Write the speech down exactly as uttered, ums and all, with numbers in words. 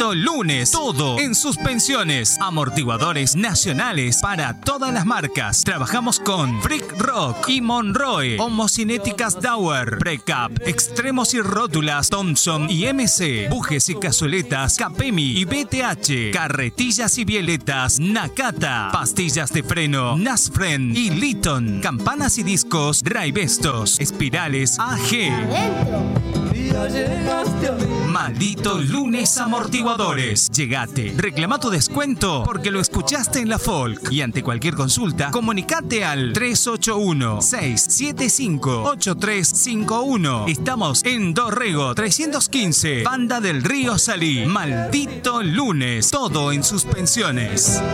Maldito lunes, todo en suspensiones. Amortiguadores nacionales para todas las marcas. Trabajamos con Freak Rock y Monroe. Homocinéticas Dauer, Precap, Extremos y Rótulas Thompson y M C. Bujes y cazueletas Capemi y B T H. Carretillas y violetas Nakata. Pastillas de freno Nasfren y Litton. Campanas y discos Raibestos. Espirales A G. Maldito lunes amortiguadores. Llegate, reclama tu descuento porque lo escuchaste en la Folk. Y ante cualquier consulta, comunicate al tres ocho uno, seis siete cinco, ocho tres cinco uno. Estamos en Dorrego trescientos quince, Banda del Río Salí. Maldito lunes, todo en suspensiones.